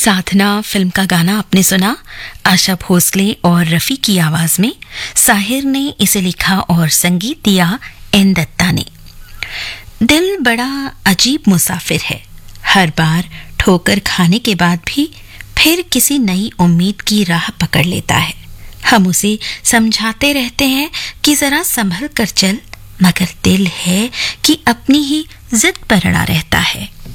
साधना film का गाना आपने सुना, आशा भोसले और रफी की आवाज में। साहिर ने इसे लिखा और संगीत दिया एन दत्ता ने। दिल बड़ा अजीब मुसाफिर है, हर बार ठोकर खाने के बाद भी फिर किसी नई उम्मीद की राह पकड़ लेता है। हम उसे समझाते रहते हैं कि जरा संभल कर चल, मगर दिल है कि अपनी ही जिद पर अड़ा रहता है।